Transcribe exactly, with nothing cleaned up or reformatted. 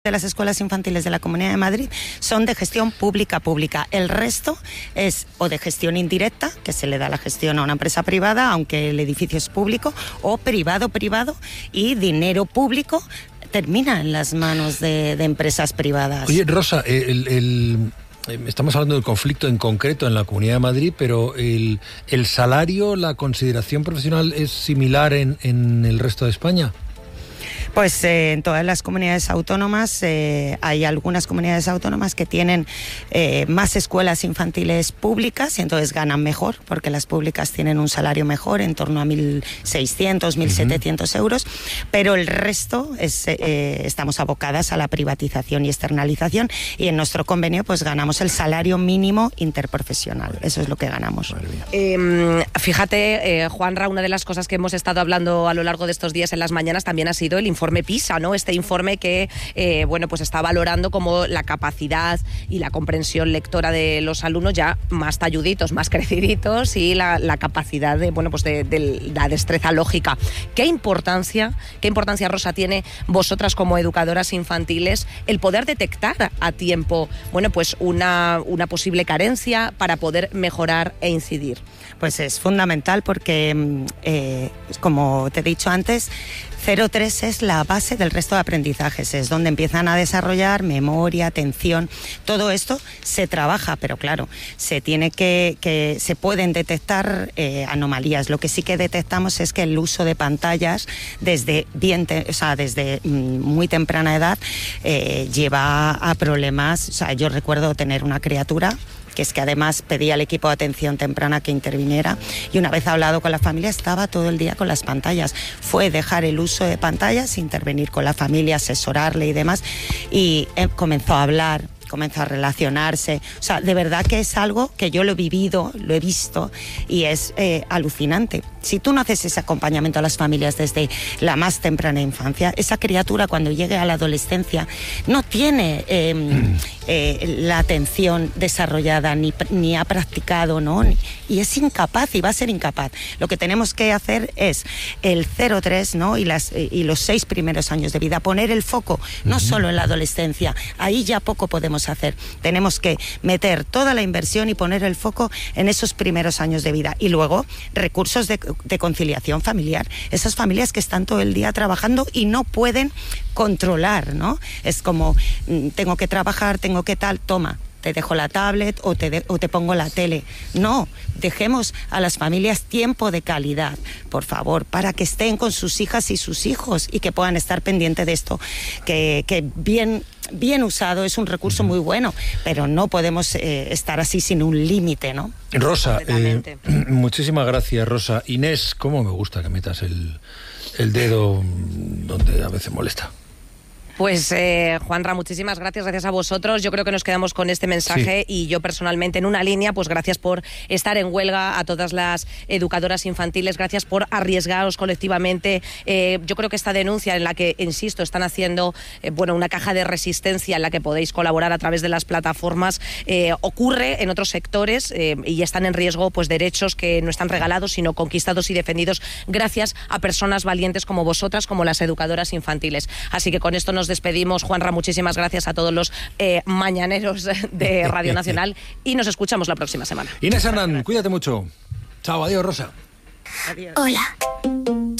de las escuelas infantiles de la Comunidad de Madrid son de gestión pública-pública. El resto es o de gestión indirecta, que se le da la gestión a una empresa privada, aunque el edificio es público, o privado-privado, y dinero público termina en las manos de, de empresas privadas. Oye, Rosa, el, el, estamos hablando del conflicto en concreto en la Comunidad de Madrid, pero el, el salario, la consideración profesional, ¿es similar en, en el resto de España? Pues eh, en todas las comunidades autónomas eh, hay algunas comunidades autónomas que tienen eh, más escuelas infantiles públicas y entonces ganan mejor, porque las públicas tienen un salario mejor, en torno a mil seiscientos, mil setecientos uh-huh. euros, pero el resto es, eh, estamos abocadas a la privatización y externalización, y en nuestro convenio pues ganamos el salario mínimo interprofesional. Eso es lo que ganamos. Eh, fíjate, eh, Juanra, una de las cosas que hemos estado hablando a lo largo de estos días en las mañanas también ha sido el informe PISA, ¿no? Este informe que eh, bueno, pues está valorando como la capacidad y la comprensión lectora de los alumnos ya más talluditos, más creciditos, y la, la capacidad de, bueno, pues de, de la destreza lógica. ¿Qué importancia, qué importancia, Rosa, tiene vosotras como educadoras infantiles el poder detectar a tiempo, bueno, pues una, una posible carencia para poder mejorar e incidir? Pues es fundamental porque, eh, como te he dicho antes, cero tres es la base del resto de aprendizajes, es donde empiezan a desarrollar memoria, atención, todo esto se trabaja, pero claro, se tiene que, que se pueden detectar eh, anomalías. Lo que sí que detectamos es que el uso de pantallas desde bien, te, o sea, desde muy temprana edad eh, lleva a problemas. O sea, yo recuerdo tener una criatura que es que además pedía al equipo de atención temprana que interviniera, y una vez hablado con la familia estaba todo el día con las pantallas. Fue dejar el uso de pantallas, intervenir con la familia, asesorarle y demás, y eh, comenzó a hablar, comenzó a relacionarse. O sea, de verdad que es algo que yo lo he vivido, lo he visto, y es eh, alucinante. Si tú no haces ese acompañamiento a las familias desde la más temprana infancia, esa criatura cuando llegue a la adolescencia no tiene eh, eh, la atención desarrollada, ni, ni ha practicado, ¿no? Y es incapaz, y va a ser incapaz. Lo que tenemos que hacer es el cero tres, ¿no? y, las, y los seis primeros años de vida, poner el foco no solo en la adolescencia, ahí ya poco podemos hacer. Tenemos que meter toda la inversión y poner el foco en esos primeros años de vida, y luego recursos de de conciliación familiar, esas familias que están todo el día trabajando y no pueden controlar, ¿no? Es como, tengo que trabajar, tengo que tal, toma, te dejo la tablet o te, de, o te pongo la tele. No, dejemos a las familias tiempo de calidad, por favor, para que estén con sus hijas y sus hijos y que puedan estar pendientes de esto, que, que bien... bien usado es un recurso muy bueno, pero no podemos eh, estar así sin un límite, ¿no? Rosa, eh, muchísimas gracias, Rosa. Inés, ¿cómo me gusta que metas el, el dedo donde a veces molesta? Pues eh, Juanra, muchísimas gracias, gracias a vosotros. Yo creo que nos quedamos con este mensaje, sí. Y yo personalmente en una línea, pues gracias por estar en huelga a todas las educadoras infantiles, gracias por arriesgaros colectivamente. Eh, yo creo que esta denuncia en la que, insisto, están haciendo eh, bueno, una caja de resistencia en la que podéis colaborar a través de las plataformas, eh, ocurre en otros sectores eh, y están en riesgo pues derechos que no están regalados, sino conquistados y defendidos gracias a personas valientes como vosotras, como las educadoras infantiles. Así que con esto nos despedimos. Juanra, muchísimas gracias a todos los eh, mañaneros de Radio Nacional y nos escuchamos la próxima semana. Inés Hernán, cuídate mucho. Chao, adiós, Rosa. Adiós. Hola.